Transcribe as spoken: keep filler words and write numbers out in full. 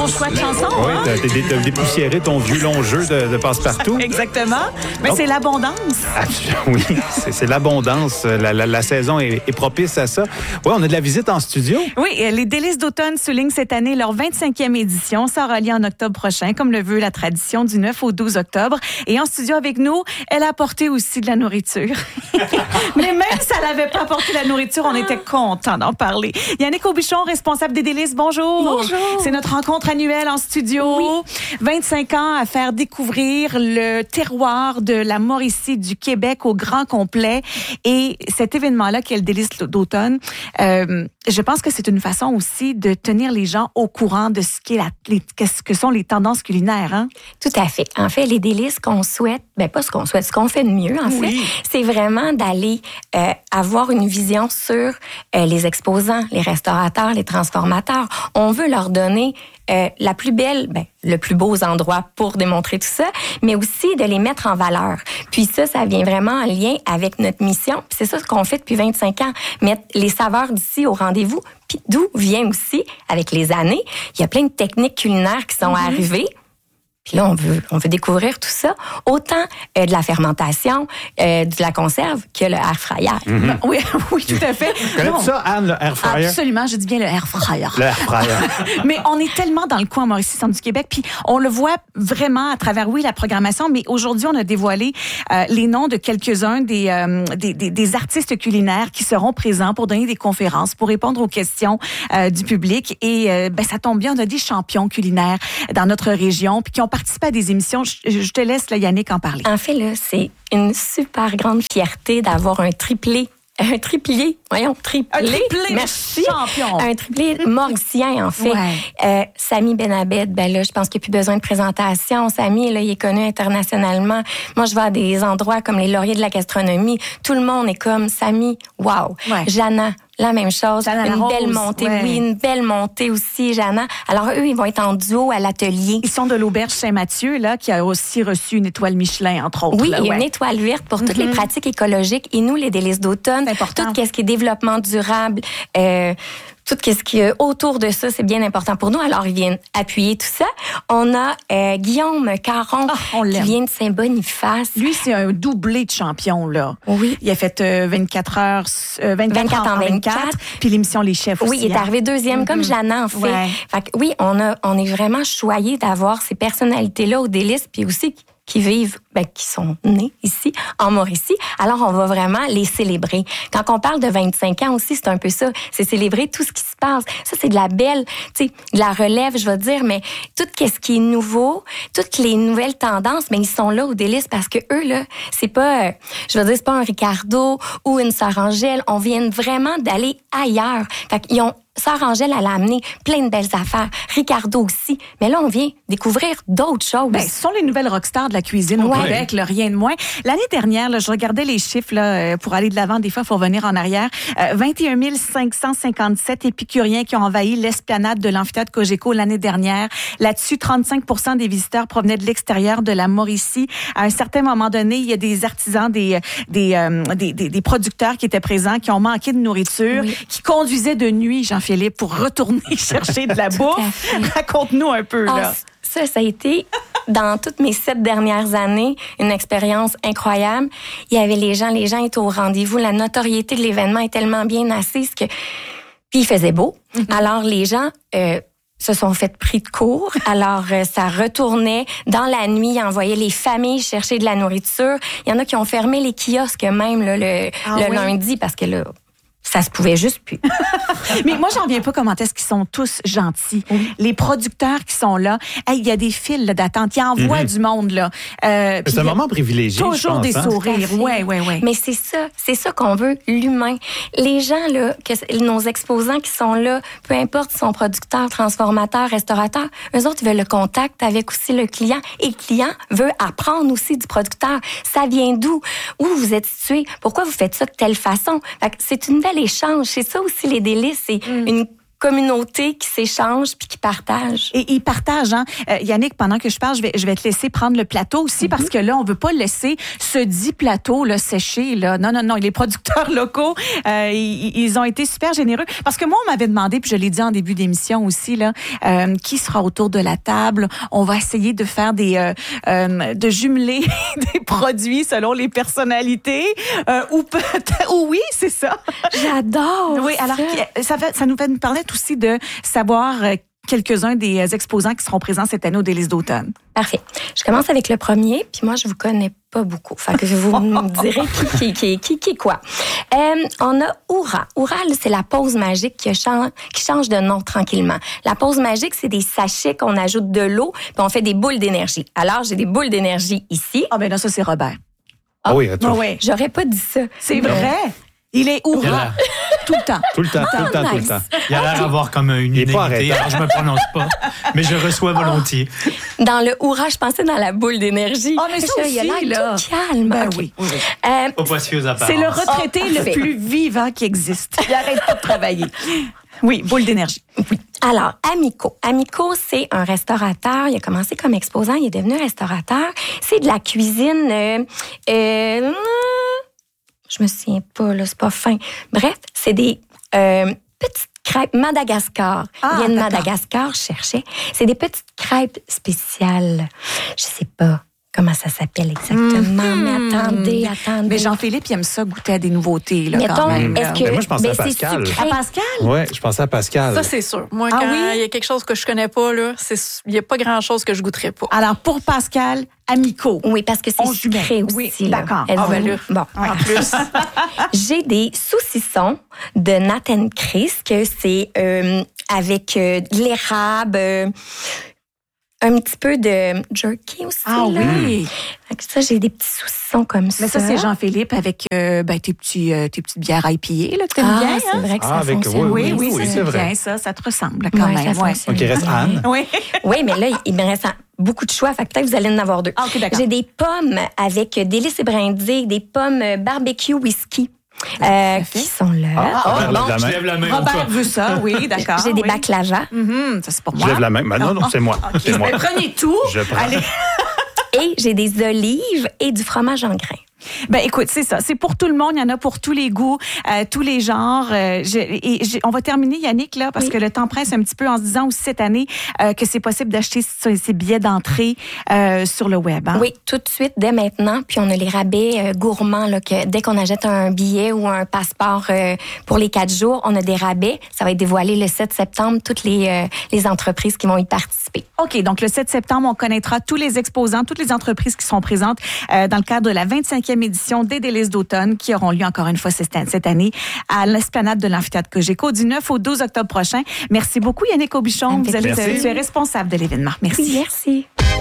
bon choix de chanson. Oui, hein? t'as, t'as, t'as dépoussiéré ton vieux long jeu de, de passe-partout. Exactement. Mais Donc, c'est l'abondance. Ah, oui, c'est, c'est l'abondance. La, la, la saison est, est propice à ça. Oui, on a de la visite en studio. Oui, les Délices d'automne soulignent cette année leur vingt-cinquième édition. Ça aura lieu en octobre prochain, comme le veut la tradition, du neuf au douze octobre. Et en studio avec nous, elle a apporté aussi de la nourriture. Mais même si elle n'avait pas apporté la nourriture, on était contents d'en parler. Yannick Aubuchon, responsable des Délices, bonjour. Bonjour. C'est notre rencontre annuelle en studio. Oui. vingt-cinq ans à faire découvrir le terroir de la Mauricie, du Québec au grand complet. Et cet événement-là, qui est le Délice d'automne, euh, je pense que c'est une façon aussi de tenir les gens au courant de ce, qu'est la, les, qu'est-ce que sont les tendances culinaires. Hein? Tout à fait. En fait, les délices qu'on souhaite, ben pas ce qu'on souhaite, ce qu'on fait de mieux, en Oui. fait, c'est vraiment d'aller euh, avoir une vision sur euh, les exposants, les restaurateurs, les transformateurs. On veut leur donner euh, la plus belle, ben, le plus beau endroit pour démontrer tout ça, mais aussi de les mettre en valeur. Puis ça, ça vient vraiment en lien avec notre mission. Puis c'est ça ce qu'on fait depuis vingt-cinq ans, mettre les saveurs d'ici au rendez-vous. Puis d'où vient aussi, avec les années, il y a plein de techniques culinaires qui sont mm-hmm. arrivées. Puis là, on veut, on veut découvrir tout ça, autant euh, de la fermentation, euh, de la conserve que le air fryer. Mm-hmm. Oui, oui, tout à fait. Connais-tu ça, Anne, le air fryer? Absolument, je dis bien le air fryer. Le air fryer. Mais on est tellement dans le coin Mauricie, centre du Québec, puis on le voit vraiment à travers, oui, la programmation, mais aujourd'hui, on a dévoilé euh, les noms de quelques-uns des, euh, des, des, des artistes culinaires qui seront présents pour donner des conférences, pour répondre aux questions euh, du public. Et euh, ben, ça tombe bien, on a des champions culinaires dans notre région, puis qui ont participé à des émissions. Je, je te laisse, là, Yannick, en parler. En fait, là, c'est une super grande fierté d'avoir un triplé. Un triplé, voyons, triplé. Un triplé Merci. champion. Un triplé mauricien, en fait. Ouais. Euh, Sami Benabed, ben là, je pense qu'il n'y a plus besoin de présentation. Sami, là, il est connu internationalement. Moi, je vais à des endroits comme les Lauriers de la gastronomie. Tout le monde est comme Sami, wow. Ouais. Jana, la même chose. Jana une Larose, belle montée, ouais. oui, une belle montée aussi, Jana. Alors, eux, ils vont être en duo à l'atelier. Ils sont de l'Auberge Saint-Mathieu, là, qui a aussi reçu une étoile Michelin, entre autres. Oui, là, et ouais. une étoile verte pour toutes Mm-hmm. les pratiques écologiques. Et nous, les délices d'automne, C'est important. tout ce qui est développement durable, euh, tout ce qui est autour de ça, c'est bien important pour nous. Alors, ils viennent appuyer tout ça. On a euh, Guillaume Caron, Ah, on qui l'aime. vient de Saint-Boniface. Lui, c'est un doublé de champion, là. Oui. Il a fait euh, vingt-quatre heures, euh, vingt-quatre, vingt-quatre en en vingt-quatre, vingt-quatre. puis l'émission Les Chefs Oui, aussi. il est hein. arrivé deuxième, comme Jana, en fait. Ouais. Fait que, oui, on a, on est vraiment choyés d'avoir ces personnalités-là au délice, puis aussi qui vivent, ben, qui sont nés ici, en Mauricie. Alors, on va vraiment les célébrer. Quand on parle de vingt-cinq ans aussi, c'est un peu ça. C'est célébrer tout ce qui se passe. Ça, c'est de la belle, tu sais, de la relève, je vais dire, mais tout ce qui est nouveau, toutes les nouvelles tendances, mais ils sont là au délice parce que eux, là, c'est pas, euh, je veux dire, c'est pas un Ricardo ou une Sœur Angèle. On vient vraiment d'aller ailleurs. Fait qu'ils ont Sœur Angèle, elle a amené plein de belles affaires. Ricardo aussi. Mais là, on vient découvrir d'autres choses. Ben, ce sont les nouvelles rockstars de la cuisine au Ouais. Québec, là, rien de moins. L'année dernière, là, je regardais les chiffres là, euh, pour aller de l'avant. Des fois, il faut revenir en arrière. Euh, vingt et un mille cinq cent cinquante-sept épicuriens qui ont envahi l'esplanade de l'amphithéâtre Cogeco l'année dernière. Là-dessus, trente-cinq pour cent des visiteurs provenaient de l'extérieur de la Mauricie. À un certain moment donné, il y a des artisans, des, des, euh, des, des, des producteurs qui étaient présents, qui ont manqué de nourriture, Oui. qui conduisaient de nuit, Jean-Philippe, pour retourner chercher de la bouffe. Raconte-nous un peu, Ah, là. ça, ça a été, dans toutes mes sept dernières années, une expérience incroyable. Il y avait les gens, les gens étaient au rendez-vous. La notoriété de l'événement est tellement bien assise que... Puis il faisait beau. Mm-hmm. Alors, les gens... Euh, se sont fait pris de court. Alors, euh, ça retournait. Dans la nuit, ils envoyaient les familles chercher de la nourriture. Il y en a qui ont fermé les kiosques même là, le, Ah le oui? lundi parce que là, ça se pouvait juste plus. Mais moi, j'en viens pas comment est-ce qu'ils sont tous gentils. Oui. Les producteurs qui sont là, il hey, y a des files là, d'attente. Ils envoient mm-hmm. du monde. Là. Euh, c'est un moment privilégié, toujours je pense. Des hein? sourires. Oui, oui, oui. Mais c'est ça. C'est ça qu'on veut, l'humain. Les gens, là, que, nos exposants qui sont là, peu importe si sont producteurs, transformateurs, restaurateurs, eux autres, ils veulent le contact avec aussi le client. Et le client veut apprendre aussi du producteur. Ça vient d'où? Où vous êtes situé? Pourquoi vous faites ça de telle façon? Fait que c'est une belle échange. C'est ça aussi les délices. C'est mm. une communauté qui s'échange puis qui partage. Et ils partagent, hein. Euh, Yannick, pendant que je parle, je vais, je vais te laisser prendre le plateau aussi, mm-hmm. parce que là, on veut pas laisser ce dit plateau là sécher. Là. Non, non, non. Les producteurs locaux, euh, ils, ils ont été super généreux. Parce que moi, on m'avait demandé, puis je l'ai dit en début d'émission aussi, là, euh, qui sera autour de la table. On va essayer de faire des, euh, euh, de jumeler des produits selon les personnalités. Euh, ou peut-être, ou oui, c'est ça. J'adore. Oui, alors ça, fait, ça nous fait nous permettre aussi de savoir euh, quelques-uns des exposants qui seront présents cette année au Délices d'automne. Parfait. Je commence avec le premier, puis moi, je vous connais pas beaucoup. Fait que vous me direz qui, qui, qui, qui, qui quoi. Euh, on a Oura. Oura, c'est la pause magique qui change, qui change de nom tranquillement. La pause magique, c'est des sachets qu'on ajoute de l'eau, puis on fait des boules d'énergie. Alors, j'ai des boules d'énergie ici. Ah, ben là, ça, c'est Robert. Ah, ah oui, à oh, oui. J'aurais pas dit ça. C'est non. vrai. Il est Oura. Tout le temps. Tout le temps, tout le temps, tout le temps. Il a l'air d'avoir comme une unanimité, alors je me prononce pas, mais je reçois volontiers. Dans le Oura, je pensais dans la boule d'énergie. Ah, mais ça aussi, il a l'air là. tout calme. Ben okay. oui. oui. Euh, pas possible aux apparences. C'est le retraité oh, le plus vivant qui existe. Il arrête pas de travailler. Oui, boule d'énergie. Oui. Alors, Amico. Amico, c'est un restaurateur. Il a commencé comme exposant, il est devenu restaurateur. C'est de la cuisine... Euh, euh, je me souviens pas, là, c'est pas fin. Bref, c'est des euh, petites crêpes Madagascar. Ah, il y a une d'accord. Madagascar, je cherchais. C'est des petites crêpes spéciales. Je sais pas comment ça s'appelle exactement, mmh. mais attendez, attendez. Mais Jean-Philippe, il aime ça goûter à des nouveautés, là, Mettons, quand même. Est-ce que, ben moi, je pensais ben, à Pascal. C'est à Pascal? Oui, je pensais à Pascal. Ça, c'est sûr. Moi, ah, quand oui? il y a quelque chose que je connais pas, là, il n'y a pas grand-chose que je goûterais pas. Alors, pour Pascal, Amico. Oui, parce que c'est On sucré aussi. Oui, là. d'accord. Ah, ben là, bon. Ouais. En plus. J'ai des saucissons de Nathan Chris, que c'est euh, avec euh, de l'érable, euh, un petit peu de jerky aussi. Ah là. oui. Ça, j'ai des petits saucissons comme ça. Mais ça, c'est Jean-Philippe avec euh, ben, tes, petits, euh, tes petites bières I P A là, que t'aimes ah, bien. c'est hein? vrai que ah, ça avec, fonctionne. Oui, oui, oui, oui c'est c'est vrai. bien ça. Ça te ressemble quand ouais, même. Ça ouais. OK, reste Anne. Oui. Oui, mais là, il me reste beaucoup de choix. Fait que peut-être que vous allez en avoir deux. Ah, OK, d'accord. J'ai des pommes avec délices et brindilles, des pommes barbecue whisky. Euh, qui sont là. Ah, oh, Robert bon, lève la main. Je lève la main. Robert veut ça, oui, d'accord. J'ai des oui. baklava. Mm-hmm, ça, c'est pour moi. Je lève la main. Ben, non, non, c'est moi. Okay. C'est moi. Mais prenez tout. Je prends. Allez. Et j'ai des olives et du fromage en grains. Ben écoute, c'est ça. C'est pour tout le monde. Il y en a pour tous les goûts, euh, tous les genres. Euh, je, et je, on va terminer, Yannick, là, parce oui. que le temps presse un petit peu en se disant aussi cette année euh, que c'est possible d'acheter ces billets d'entrée euh, sur le web. Hein? Oui, tout de suite, dès maintenant. Puis on a les rabais euh, gourmands. Là, que dès qu'on achète un billet ou un passeport euh, pour les quatre jours, on a des rabais. Ça va être dévoilé le sept septembre, toutes les, euh, les entreprises qui vont y participer. OK, donc le sept septembre, on connaîtra tous les exposants, toutes les entreprises qui sont présentes euh, dans le cadre de la vingt-cinquième édition des Délices d'automne qui auront lieu encore une fois cette année à l'esplanade de l'amphithéâtre Cogeco du neuf au douze octobre prochain. Merci beaucoup Yannick Aubuchon. Vous allez, tu es responsable de l'événement. Merci. Oui, merci.